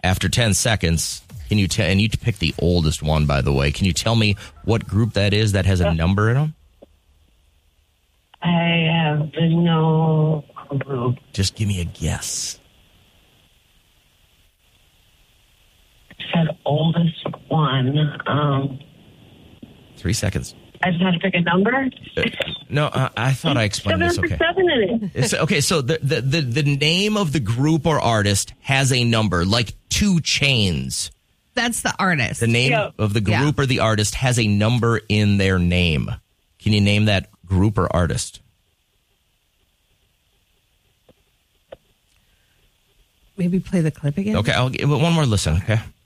after 10 seconds, can you and you pick the oldest one, by the way. Can you tell me what group that is that has a number in them? I have no clue. Just give me a guess. Said oldest one. 3 seconds. I just had to pick a number. No, I thought I explained this. Okay. 7 in it. Okay, so the name of the group or artist has a number, like 2 Chainz. That's the artist. The name of the group or the artist has a number in their name. Can you name that group or artist? Maybe play the clip again? Okay, I'll give one more listen, okay?